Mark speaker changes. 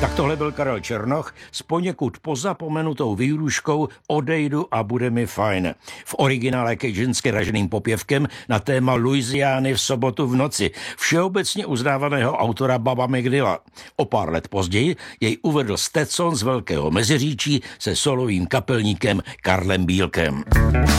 Speaker 1: Tak tohle byl Karel Černoch s poněkud pozapomenutou výhruškou Odejdu a bude mi fajn. V originále kejžinsky raženým popěvkem na téma Louisiany v sobotu v noci všeobecně uznávaného autora Baba McDilla. O pár let později jej uvedl Stetson z Velkého Meziříčí se solovým kapelníkem Karlem Bílkem.